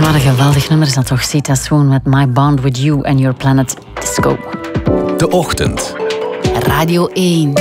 Wat een geweldig nummer is dat toch? Sita Swoon met My Bond With You and Your Planet Disco. De Ochtend. Radio 1.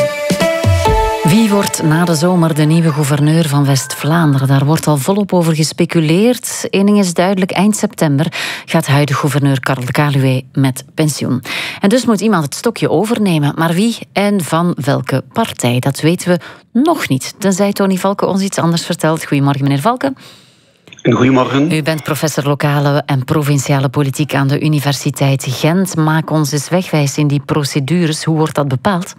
Wie wordt na de zomer de nieuwe gouverneur van West-Vlaanderen? Daar wordt al volop over gespeculeerd. Eén ding is duidelijk, eind september gaat huidige gouverneur Karel de Kaluwe met pensioen. En dus moet iemand het stokje overnemen. Maar wie en van welke partij? Dat weten we nog niet. Tenzij Tony Valke ons iets anders vertelt. Goedemorgen, meneer Valke. Goedemorgen. U bent professor lokale en provinciale politiek aan de Universiteit Gent. Maak ons eens wegwijs in die procedures. Hoe wordt dat bepaald?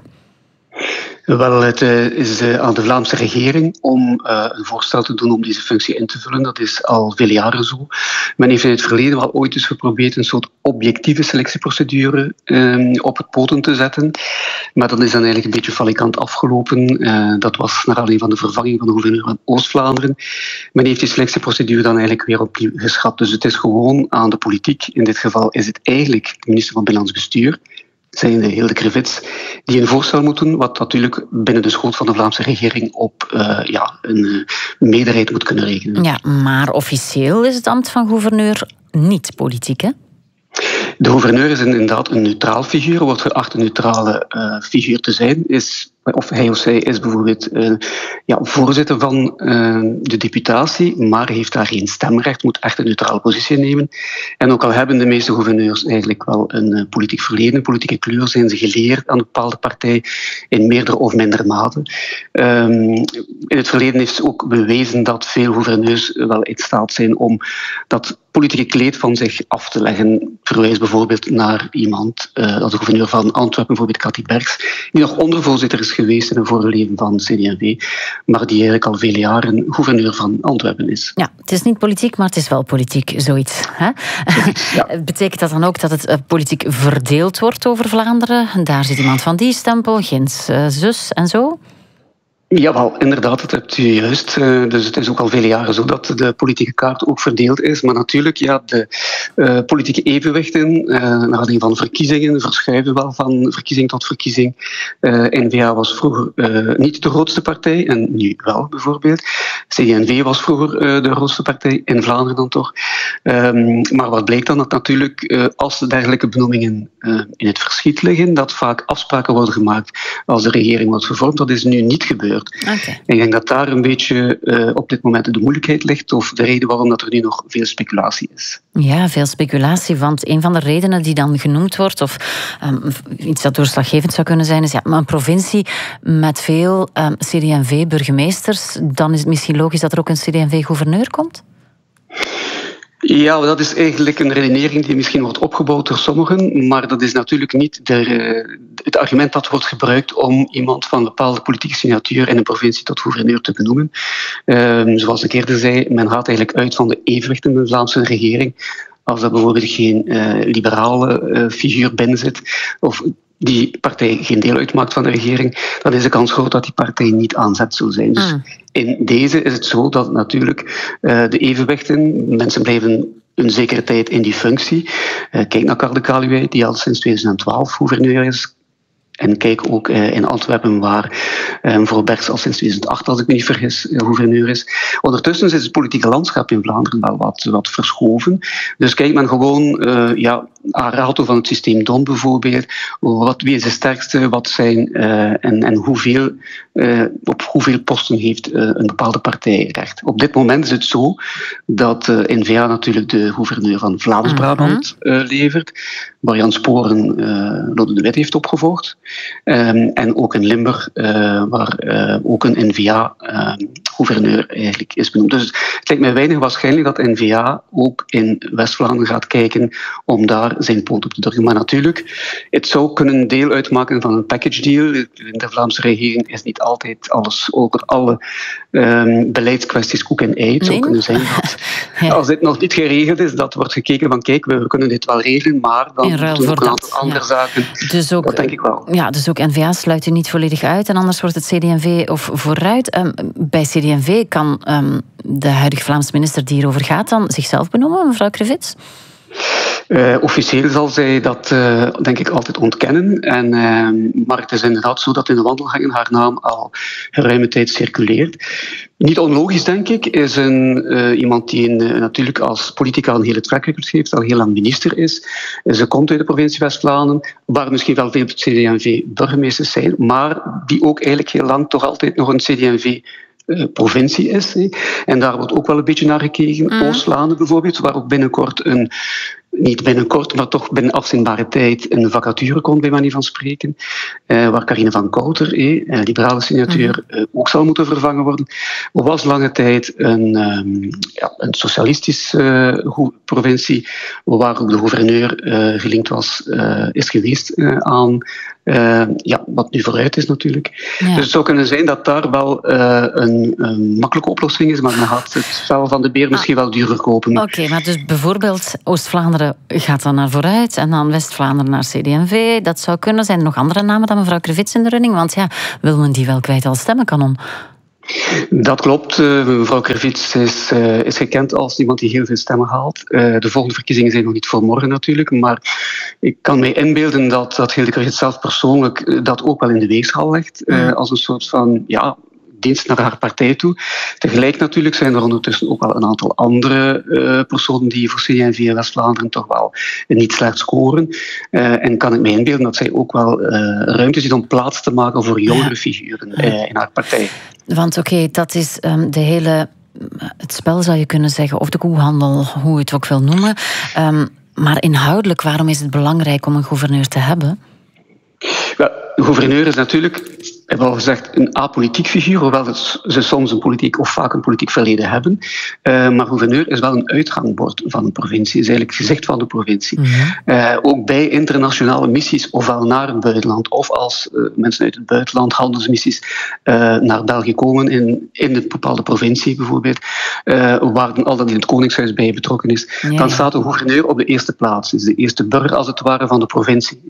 Wel, het is aan de Vlaamse regering om een voorstel te doen om deze functie in te vullen. Dat is al vele jaren zo. Men heeft in het verleden wel ooit eens geprobeerd een soort objectieve selectieprocedure op het poten te zetten. Maar dat is dan eigenlijk een beetje falikant afgelopen. Dat was naar aanleiding van de vervanging van de gouverneur van Oost-Vlaanderen. Men heeft die selectieprocedure dan eigenlijk weer opnieuw geschrapt. Dus het is gewoon aan de politiek. In dit geval is het eigenlijk de minister van Binnenlands Bestuur, zijnde Hilde Krevits, die een voorstel moet doen, wat natuurlijk binnen de schoot van de Vlaamse regering op een meerderheid moet kunnen rekenen. Ja, maar officieel is het ambt van gouverneur niet politiek, hè? De gouverneur is inderdaad een neutraal figuur, wordt geacht een neutrale figuur te zijn. Of hij of zij is bijvoorbeeld voorzitter van de deputatie, maar heeft daar geen stemrecht, moet echt een neutrale positie nemen. En ook al hebben de meeste gouverneurs eigenlijk wel een politiek verleden, een politieke kleur, zijn ze geleerd aan een bepaalde partij in meerdere of mindere mate. In het verleden heeft ze ook bewezen dat veel gouverneurs wel in staat zijn om dat politieke kleed van zich af te leggen. Verwijs bijvoorbeeld naar iemand, als de gouverneur van Antwerpen, bijvoorbeeld Cathy Bergs, die nog ondervoorzitter is geweest in een vorige leven van CD&V, maar die eigenlijk al vele jaren gouverneur van Antwerpen is. Ja, het is niet politiek, maar het is wel politiek, zoiets. Hè? Ja. Betekent dat dan ook dat het politiek verdeeld wordt over Vlaanderen? Daar zit iemand van die stempel, ginds zus en zo? Jawel, inderdaad, dat hebt u juist. Dus het is ook al vele jaren zo dat de politieke kaart ook verdeeld is. Maar natuurlijk, ja, de politieke evenwichten naar aanleiding van verkiezingen verschuiven wel van verkiezing tot verkiezing. N-VA was vroeger niet de grootste partij en nu wel, bijvoorbeeld. CD&V was vroeger de grootste partij, in Vlaanderen dan toch. Maar wat blijkt dan? Dat natuurlijk, als dergelijke benoemingen in het verschiet liggen, dat vaak afspraken worden gemaakt als de regering wordt gevormd. Dat is nu niet gebeurd. Okay. Ik denk dat daar een beetje op dit moment de moeilijkheid ligt, of de reden waarom dat er nu nog veel speculatie is. Ja, veel speculatie, want een van de redenen die dan genoemd wordt, of iets dat doorslaggevend zou kunnen zijn, is een provincie met veel CD&V-burgemeesters. Dan is het misschien logisch dat er ook een CD&V-gouverneur komt? Ja, dat is eigenlijk een redenering die misschien wordt opgebouwd door sommigen, maar dat is natuurlijk niet het argument dat wordt gebruikt om iemand van een bepaalde politieke signatuur in een provincie tot gouverneur te benoemen. Zoals ik eerder zei, men gaat eigenlijk uit van de evenwicht in de Vlaamse regering. Als er bijvoorbeeld geen liberale figuur binnen zit, of die partij geen deel uitmaakt van de regering, dan is de kans groot dat die partij niet aan zet zou zijn. Dus in deze is het zo dat natuurlijk de evenwichten, mensen blijven een zekere tijd in die functie. Kijk naar Karel de Kaluwe, die al sinds 2012 gouverneur is. En kijk ook in Antwerpen, waar mevrouw Bergs al sinds 2008, als ik me niet vergis, gouverneur is. Ondertussen is het politieke landschap in Vlaanderen wel wat verschoven. Dus kijkt men gewoon Arato van het systeem Don bijvoorbeeld. Wie is de sterkste, wat zijn en hoeveel, op hoeveel posten heeft een bepaalde partij recht. Op dit moment is het zo dat N-VA natuurlijk de gouverneur van Vlaams-Brabant levert, waar Jan Sporen Lode de Wit heeft opgevolgd. En ook in Limburg, waar ook een N-VA-gouverneur eigenlijk is benoemd. Dus het lijkt mij weinig waarschijnlijk dat N-VA ook in West-Vlaanderen gaat kijken om daar zijn poot op te drukken. Maar natuurlijk, het zou kunnen deel uitmaken van een package deal. In de Vlaamse regering is niet altijd alles, ook alle beleidskwesties koek en ei. Het zou kunnen zijn dat als dit nog niet geregeld is, dat wordt gekeken van kijk, we kunnen dit wel regelen, maar dan doen we ook een aantal andere zaken. Dus ook, dat denk ik wel. Ja, dus ook N-VA sluit u niet volledig uit en anders wordt het CD&V of vooruit. Bij CD&V kan de huidige Vlaamse minister die hierover gaat dan zichzelf benoemen, mevrouw Krevits? Officieel zal zij dat denk ik altijd ontkennen. Maar het is inderdaad zo dat in de wandelgangen haar naam al geruime tijd circuleert. Niet onlogisch, denk ik, is iemand die natuurlijk als politica een hele track record heeft, al heel lang minister is. Ze komt uit de provincie West-Vlaanderen, waar misschien wel veel CD&V burgemeesters zijn, maar die ook eigenlijk heel lang toch altijd nog een CD&V provincie is. En daar wordt ook wel een beetje naar gekeken. Oost-Vlaanderen bijvoorbeeld, waar ook niet binnenkort, maar toch binnen afzienbare tijd een vacature komt, bij manier van spreken. Waar Carine van Kouter, liberale signatuur, ook zal moeten vervangen worden. Er was lange tijd een socialistische provincie, waar ook de gouverneur gelinkt is geweest aan wat nu vooruit is natuurlijk. Ja. Dus het zou kunnen zijn dat daar wel een makkelijke oplossing is, maar dan gaat het spel van de beer misschien wel duurder kopen. Oké, maar dus bijvoorbeeld Oost-Vlaanderen gaat dan naar vooruit en dan West-Vlaanderen naar CD&V. Dat zou kunnen. Zijn er nog andere namen dan mevrouw Crevits in de running? Want wil men die wel kwijt als stemmenkanon? Dat klopt. Mevrouw Crevits is gekend als iemand die heel veel stemmen haalt. De volgende verkiezingen zijn nog niet voor morgen natuurlijk, maar ik kan mij inbeelden dat Hilde Crevits zelf persoonlijk dat ook wel in de weegschaal legt, als een soort van dienst naar haar partij toe. Tegelijk natuurlijk zijn er ondertussen ook wel een aantal andere personen die voor CD&V in West-Vlaanderen toch wel niet slecht scoren. En kan ik mij inbeelden dat zij ook wel ruimte ziet om plaats te maken voor jongere figuren in haar partij. Want dat is het spel zou je kunnen zeggen, of de koehandel, hoe je het ook wil noemen. Maar inhoudelijk, waarom is het belangrijk om een gouverneur te hebben? De gouverneur is natuurlijk, we hebben al gezegd, een apolitiek figuur, hoewel ze soms een politiek of vaak een politiek verleden hebben. Maar gouverneur is wel een uitgangbord van een provincie, is eigenlijk het gezicht van de provincie. Ook bij internationale missies, ofwel naar het buitenland, of als mensen uit het buitenland, handelsmissies, naar België komen, in een bepaalde provincie bijvoorbeeld, waar dan al dat in het Koningshuis bij betrokken is, dan staat de gouverneur op de eerste plaats. Is de eerste burger, als het ware, van de provincie.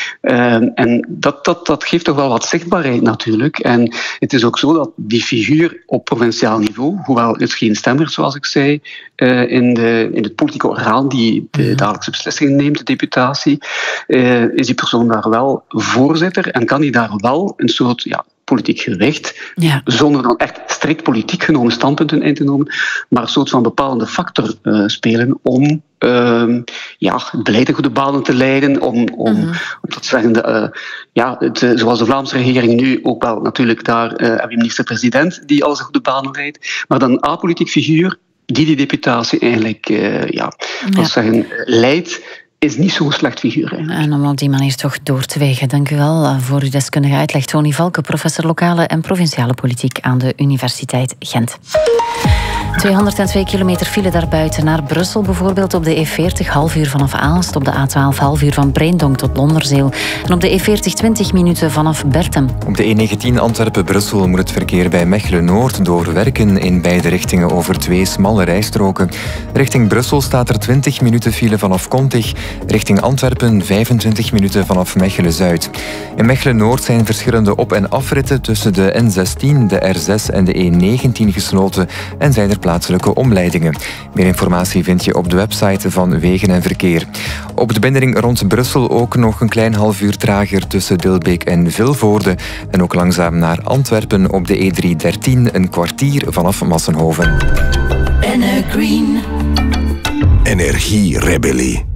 En dat geeft toch wel wat zichtbaarheid natuurlijk. En het is ook zo dat die figuur op provinciaal niveau, hoewel het geen stemmer, zoals ik zei, in het politieke orgaan die de dagelijkse beslissingen neemt, de deputatie, is die persoon daar wel voorzitter en kan die daar wel een soort politiek gewicht, zonder dan echt strikt politiek genomen standpunten in te nemen, maar een soort van bepalende factor spelen om het beleid in goede banen te leiden, om te zeggen, zoals de Vlaamse regering nu ook wel natuurlijk, daar heb je minister-president die alles in goede banen leidt, maar dan een apolitiek figuur die deputatie eigenlijk leidt, is niet zo'n slecht figuur eigenlijk. En om op die manier toch door te wegen. Dank u wel voor uw deskundige uitleg. Tony Valke, professor lokale en provinciale politiek aan de Universiteit Gent. 202 kilometer file daarbuiten naar Brussel, bijvoorbeeld op de E40, half uur vanaf Aalst, op de A12 half uur van Breendonk tot Londerzeel en op de E40 20 minuten vanaf Bertem. Op de E19 Antwerpen-Brussel moet het verkeer bij Mechelen-Noord doorwerken in beide richtingen over 2 smalle rijstroken. Richting Brussel staat er 20 minuten file vanaf Kontig, richting Antwerpen 25 minuten vanaf Mechelen-Zuid. In Mechelen-Noord zijn verschillende op- en afritten tussen de N16, de R6 en de E19 gesloten en zijn er plaatselijke omleidingen. Meer informatie vind je op de website van Wegen en Verkeer. Op de binnenring rond Brussel ook nog een klein half uur trager tussen Dilbeek en Vilvoorde. En ook langzaam naar Antwerpen op de E313 een kwartier vanaf Massenhoven. Energie Rebellie.